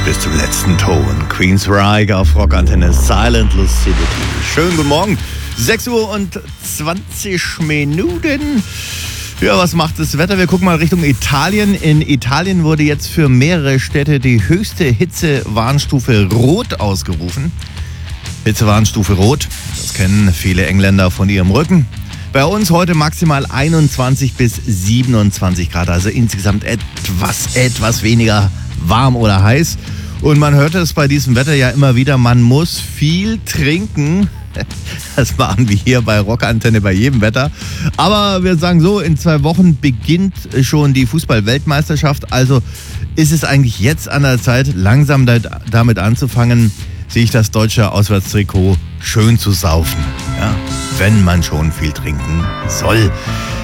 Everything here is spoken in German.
bis zum letzten Ton. Queensryche auf Rockantenne Silent Lucidity. Schönen guten Morgen. 6 Uhr und 20 Minuten. Ja, was macht das Wetter? Wir gucken mal Richtung Italien. In Italien wurde jetzt für mehrere Städte die höchste Hitzewarnstufe Rot ausgerufen. Hitzewarnstufe Rot, das kennen viele Engländer von ihrem Rücken. Bei uns heute maximal 21 bis 27 Grad, also insgesamt etwas weniger warm oder heiß. Und man hört es bei diesem Wetter ja immer wieder, man muss viel trinken. Das machen wir hier bei Rockantenne bei jedem Wetter. Aber wir sagen so, in 2 Wochen beginnt schon die Fußball-Weltmeisterschaft. Also ist es eigentlich jetzt an der Zeit, langsam damit anzufangen, sich das deutsche Auswärtstrikot schön zu saufen. Ja, wenn man schon viel trinken soll.